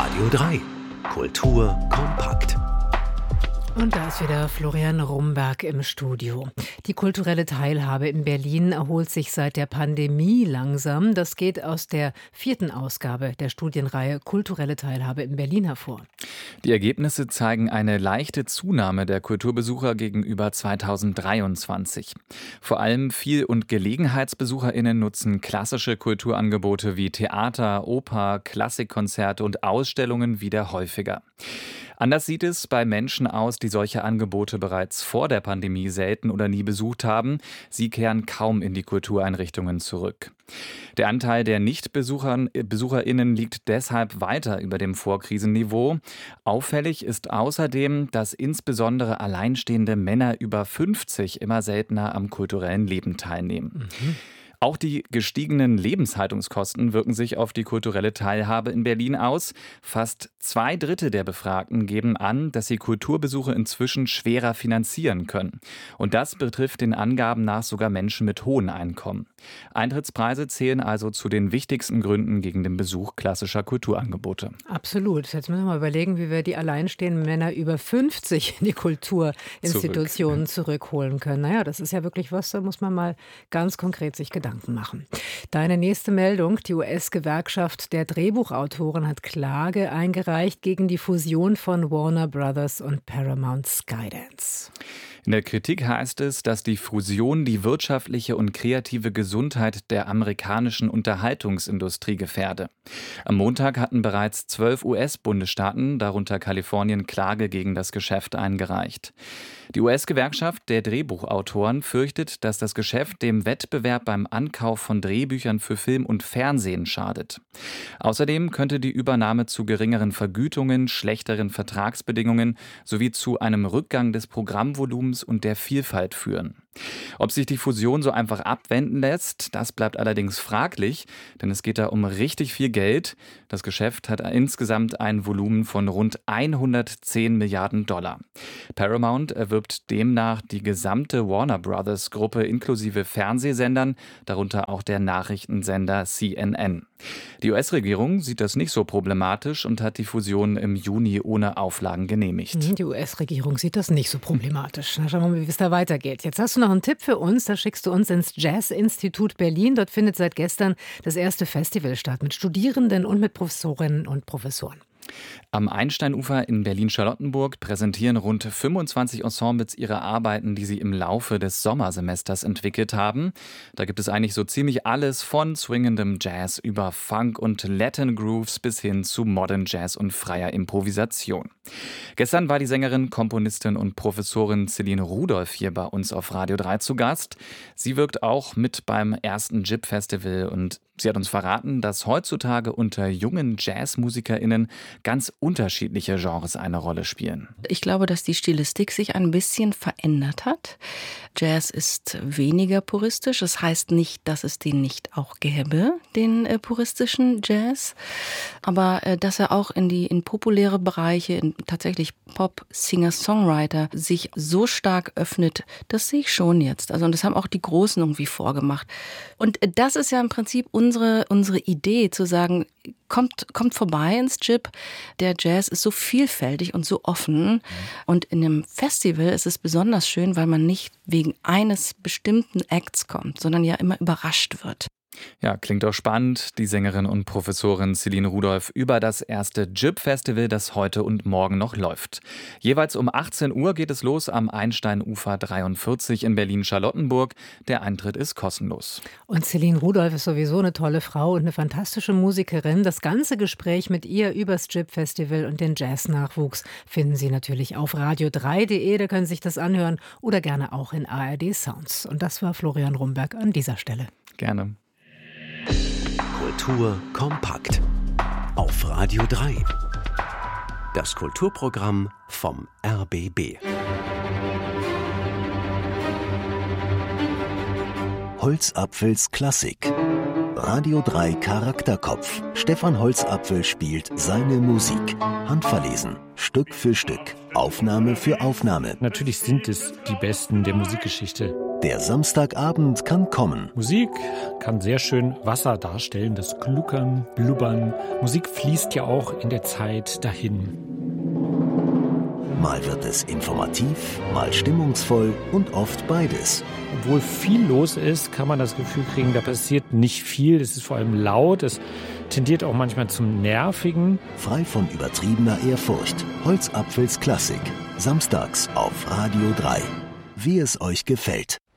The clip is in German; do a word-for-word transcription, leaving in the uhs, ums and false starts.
Radio drei. Kultur kompakt. Und da ist wieder Florian Rumberg im Studio. Die kulturelle Teilhabe in Berlin erholt sich seit der Pandemie langsam. Das geht aus der vierten Ausgabe der Studienreihe Kulturelle Teilhabe in Berlin hervor. Die Ergebnisse zeigen eine leichte Zunahme der Kulturbesucher gegenüber zweitausenddreiundzwanzig. Vor allem Viel- und GelegenheitsbesucherInnen nutzen klassische Kulturangebote wie Theater, Oper, Klassikkonzerte und Ausstellungen wieder häufiger. Anders sieht es bei Menschen aus, die solche Angebote bereits vor der Pandemie selten oder nie besucht haben. Sie kehren kaum in die Kultureinrichtungen zurück. Der Anteil der Nicht-BesucherInnen liegt deshalb weiter über dem Vorkrisenniveau. Auffällig ist außerdem, dass insbesondere alleinstehende Männer über fünfzig immer seltener am kulturellen Leben teilnehmen. Mhm. Auch die gestiegenen Lebenshaltungskosten wirken sich auf die kulturelle Teilhabe in Berlin aus. Fast zwei Drittel der Befragten geben an, dass sie Kulturbesuche inzwischen schwerer finanzieren können. Und das betrifft den Angaben nach sogar Menschen mit hohen Einkommen. Eintrittspreise zählen also zu den wichtigsten Gründen gegen den Besuch klassischer Kulturangebote. Absolut. Jetzt müssen wir mal überlegen, wie wir die alleinstehenden Männer über fünfzig in die Kulturinstitutionen Zurück. zurückholen können. Naja, das ist ja wirklich was, da muss man mal ganz konkret sich Gedanken machen. Deine nächste Meldung: Die U S-Gewerkschaft der Drehbuchautoren hat Klage eingereicht gegen die Fusion von Warner Brothers und Paramount Skydance. In der Kritik heißt es, dass die Fusion die wirtschaftliche und kreative Gesundheit der amerikanischen Unterhaltungsindustrie gefährde. Am Montag hatten bereits zwölf U S-Bundesstaaten, darunter Kalifornien, Klage gegen das Geschäft eingereicht. Die U S-Gewerkschaft der Drehbuchautoren fürchtet, dass das Geschäft dem Wettbewerb beim Ankauf von Drehbüchern für Film und Fernsehen schadet. Außerdem könnte die Übernahme zu geringeren Vergütungen, schlechteren Vertragsbedingungen sowie zu einem Rückgang des Programmvolumens und der Vielfalt führen. Ob sich die Fusion so einfach abwenden lässt, das bleibt allerdings fraglich, denn es geht da um richtig viel Geld. Das Geschäft hat insgesamt ein Volumen von rund hundertzehn Milliarden Dollar. Paramount erwirbt demnach die gesamte Warner Brothers Gruppe inklusive Fernsehsendern, darunter auch der Nachrichtensender C N N. Die U S-Regierung sieht das nicht so problematisch und hat die Fusion im Juni ohne Auflagen genehmigt. Die U S-Regierung sieht das nicht so problematisch. Na, schauen wir mal, wie es da weitergeht. Jetzt hast du noch einen Tipp für uns. Da schickst du uns ins Jazz-Institut Berlin. Dort findet seit gestern das erste Festival statt mit Studierenden und mit Professorinnen und Professoren. Am Einsteinufer in Berlin-Charlottenburg präsentieren rund fünfundzwanzig Ensembles ihre Arbeiten, die sie im Laufe des Sommersemesters entwickelt haben. Da gibt es eigentlich so ziemlich alles von swingendem Jazz über Funk und Latin Grooves bis hin zu Modern Jazz und freier Improvisation. Gestern war die Sängerin, Komponistin und Professorin Celine Rudolph hier bei uns auf Radio drei zu Gast. Sie wirkt auch mit beim ersten J I P-Festival und sie hat uns verraten, dass heutzutage unter jungen JazzmusikerInnen ganz unterschiedliche Genres eine Rolle spielen. Ich glaube, dass die Stilistik sich ein bisschen verändert hat. Jazz ist weniger puristisch. Das heißt nicht, dass es den nicht auch gäbe, den äh, puristischen Jazz. Aber äh, dass er auch in die in populäre Bereiche, in tatsächlich Pop, Singer, Songwriter sich so stark öffnet, das sehe ich schon jetzt. Also, und das haben auch die Großen irgendwie vorgemacht. Und äh, das ist ja im Prinzip unsere, unsere Idee, zu sagen, Kommt, kommt vorbei ins J I P. Der Jazz ist so vielfältig und so offen. Und in einem Festival ist es besonders schön, weil man nicht wegen eines bestimmten Acts kommt, sondern ja immer überrascht wird. Ja, klingt auch spannend. Die Sängerin und Professorin Celine Rudolph über das erste J I P-Festival, das heute und morgen noch läuft. Jeweils um achtzehn Uhr geht es los am Einsteinufer dreiundvierzig in Berlin-Charlottenburg. Der Eintritt ist kostenlos. Und Celine Rudolph ist sowieso eine tolle Frau und eine fantastische Musikerin. Das ganze Gespräch mit ihr über das J I P-Festival und den Jazz-Nachwuchs finden Sie natürlich auf radio drei punkt de. Da können Sie sich das anhören oder gerne auch in A R D Sounds. Und das war Florian Rumberg an dieser Stelle. Gerne. Kultur kompakt auf Radio drei. Das Kulturprogramm vom R B B. Holzapfels Klassik. Radio drei Charakterkopf. Stefan Holzapfel spielt seine Musik. Handverlesen. Stück für Stück. Aufnahme für Aufnahme. Natürlich sind es die Besten der Musikgeschichte. Der Samstagabend kann kommen. Musik kann sehr schön Wasser darstellen, das Gluckern, Blubbern. Musik fließt ja auch in der Zeit dahin. Mal wird es informativ, mal stimmungsvoll und oft beides. Obwohl viel los ist, kann man das Gefühl kriegen, da passiert nicht viel. Es ist vor allem laut, es tendiert auch manchmal zum Nervigen. Frei von übertriebener Ehrfurcht. Holzapfels Klassik. Samstags auf Radio drei. Wie es euch gefällt.